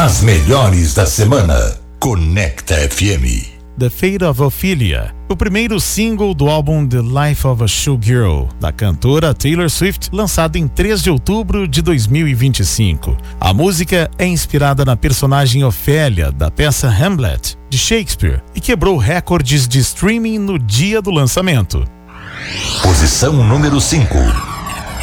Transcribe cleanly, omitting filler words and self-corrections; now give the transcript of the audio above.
As melhores da semana. Conecta FM. The Fate of Ophelia, o primeiro single do álbum The Life of a Showgirl, da cantora Taylor Swift, lançado em 3 de outubro de 2025. A música é inspirada na personagem Ofélia, da peça Hamlet, de Shakespeare, e quebrou recordes de streaming no dia do lançamento. Posição número 5.